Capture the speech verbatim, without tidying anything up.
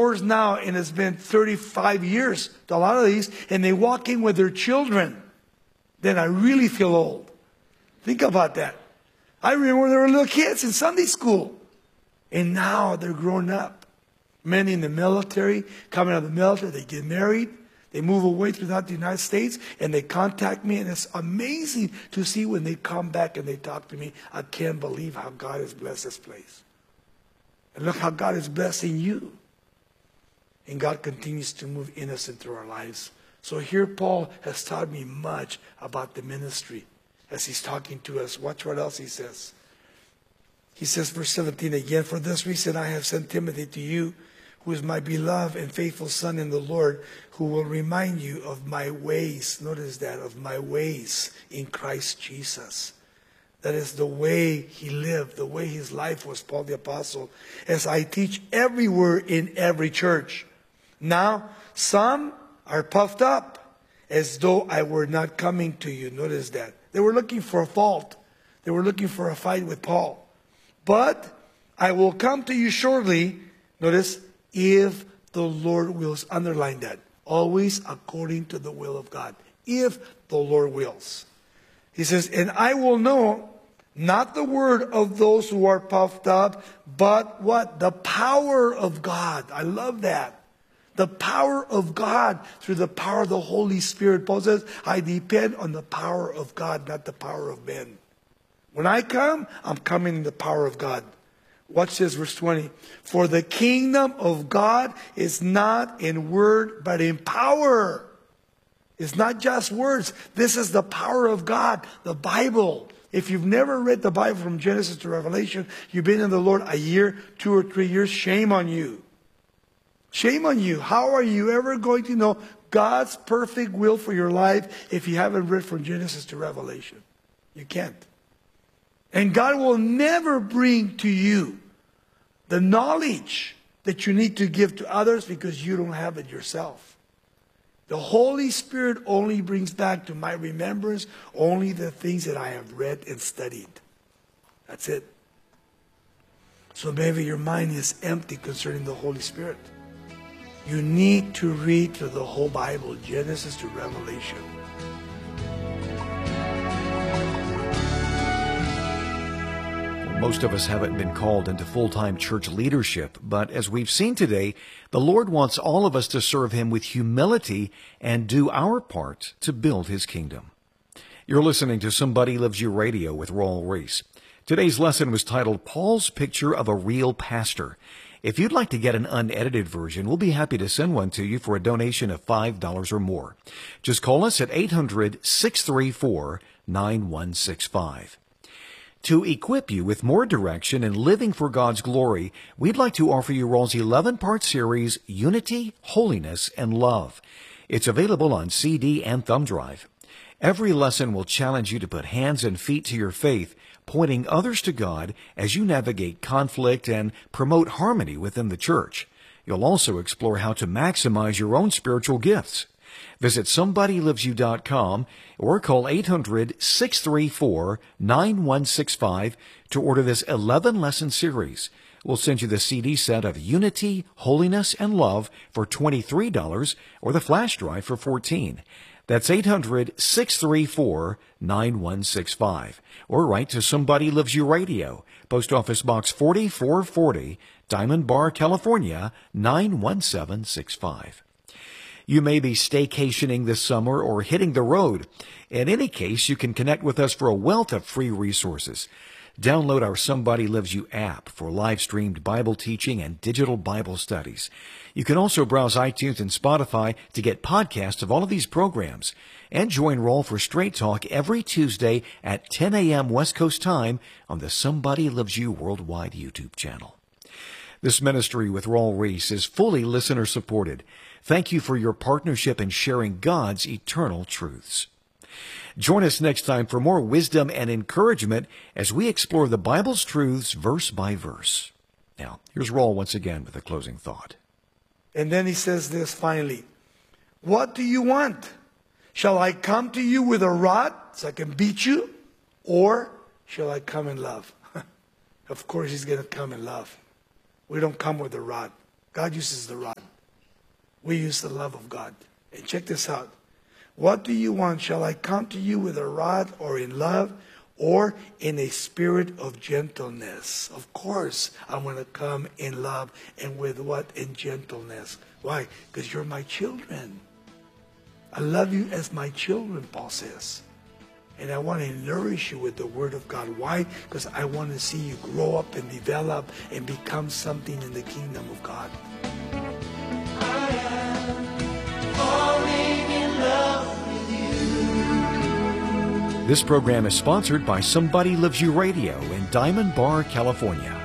doors now, and it's been thirty-five years to a lot of these, and they walk in with their children. Then I really feel old. Think about that. I remember when they were little kids in Sunday school. And now they're grown up. Many in the military, coming out of the military, they get married. They move away throughout the United States, and they contact me. And it's amazing to see when they come back and they talk to me. I can't believe how God has blessed this place. And look how God is blessing you. And God continues to move innocent through our lives. So here Paul has taught me much about the ministry as he's talking to us. Watch what else he says. He says, verse seventeen again, for this reason I have sent Timothy to you, who is my beloved and faithful son in the Lord, who will remind you of my ways. Notice that, of my ways in Christ Jesus. That is the way he lived, the way his life was, Paul the Apostle, as I teach everywhere in every church. Now, some are puffed up as though I were not coming to you. Notice that. They were looking for a fault. They were looking for a fight with Paul. But I will come to you shortly. Notice, if the Lord wills. Underline that. Always according to the will of God. If the Lord wills. He says, and I will know not the word of those who are puffed up, but what? The power of God. I love that. The power of God through the power of the Holy Spirit. Paul says, I depend on the power of God, not the power of men. When I come, I'm coming in the power of God. Watch this, verse twenty. For the kingdom of God is not in word, but in power. It's not just words. This is the power of God, the Bible. If you've never read the Bible from Genesis to Revelation, you've been in the Lord a year, two or three years, shame on you. Shame on you. How are you ever going to know God's perfect will for your life if you haven't read from Genesis to Revelation? You can't. And God will never bring to you the knowledge that you need to give to others because you don't have it yourself. The Holy Spirit only brings back to my remembrance only the things that I have read and studied. That's it. So maybe your mind is empty concerning the Holy Spirit. You need to read through the whole Bible, Genesis to Revelation. Most of us haven't been called into full-time church leadership, but as we've seen today, the Lord wants all of us to serve Him with humility and do our part to build His kingdom. You're listening to Somebody Loves You Radio with Raul Ries. Today's lesson was titled, Paul's Picture of a Real Pastor. If you'd like to get an unedited version, we'll be happy to send one to you for a donation of five dollars or more. Just call us at eight hundred, six three four, nine one six five. To equip you with more direction in living for God's glory, we'd like to offer you Raul's eleven-part series, Unity, Holiness, and Love. It's available on C D and thumb drive. Every lesson will challenge you to put hands and feet to your faith, pointing others to God as you navigate conflict and promote harmony within the church. You'll also explore how to maximize your own spiritual gifts. Visit somebody lives you dot com or call eight hundred, six three four, nine one six five to order this eleven-lesson series. We'll send you the C D set of Unity, Holiness, and Love for twenty-three dollars or the flash drive for fourteen dollars. That's eight hundred, six three four, nine one six five. Or write to Somebody Loves You Radio, Post Office Box forty-four forty, Diamond Bar, California, nine one seven six five. You may be staycationing this summer or hitting the road. In any case, you can connect with us for a wealth of free resources. Download our Somebody Loves You app for live-streamed Bible teaching and digital Bible studies. You can also browse iTunes and Spotify to get podcasts of all of these programs. And join Raul for Straight Talk every Tuesday at ten a.m. West Coast time on the Somebody Loves You Worldwide YouTube channel. This ministry with Raul Ries is fully listener-supported. Thank you for your partnership in sharing God's eternal truths. Join us next time for more wisdom and encouragement as we explore the Bible's truths verse by verse. Now, here's Raul once again with a closing thought. And then he says this finally. What do you want? Shall I come to you with a rod so I can beat you? Or shall I come in love? Of course he's going to come in love. We don't come with a rod. God uses the rod. we use the love of God. And check this out. What do you want? Shall I come to you with a rod or in love or in a spirit of gentleness? Of course, I want to come in love and with what? In gentleness. Why? Because you're my children. I love you as my children, Paul says. And I want to nourish you with the Word of God. Why? Because I want to see you grow up and develop and become something in the kingdom of God. I am falling in love with you. This program is sponsored by Somebody Loves You Radio in Diamond Bar, California.